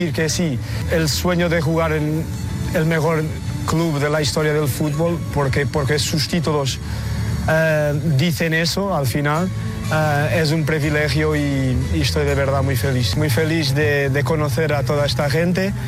Que sí, el sueño de jugar en el mejor club de la historia del fútbol, porque sus títulos dicen eso al final. Es un privilegio y estoy de verdad muy feliz de conocer a toda esta gente.